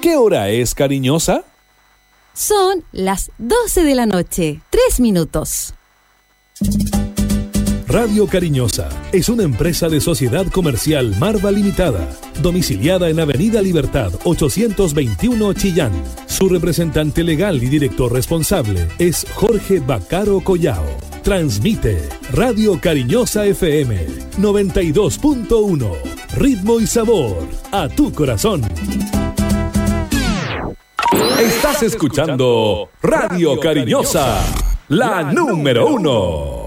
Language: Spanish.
¿Qué hora es, cariñosa? Son las 12 de la noche, 3 minutos. Radio Cariñosa es una empresa de Sociedad Comercial Marva Limitada, domiciliada en Avenida Libertad 821 Chillán. Su representante legal y director responsable es Jorge Bacaro Collao. Transmite Radio Cariñosa FM 92.1. Ritmo y sabor a tu corazón. Estás escuchando Radio Cariñosa, la número 1.